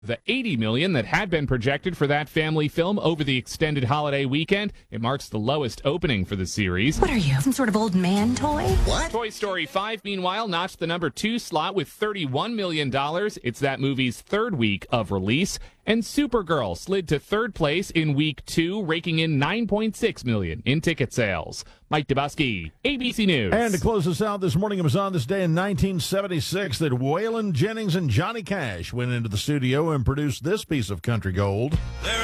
The $80 million that had been projected for that family film over the extended holiday weekend, it marks the lowest opening for the series. What are you, some sort of old man toy? What? Toy Story 5, meanwhile, notched the number 2 slot with $31 million. It's that movie's third week of release. And Supergirl slid to third place in week 2, raking in $9.6 million in ticket sales. Mike Dubusky, ABC News. And to close us out this morning, it was on this day in 1976 that Waylon Jennings and Johnny Cash went into the studio and produced this piece of country gold.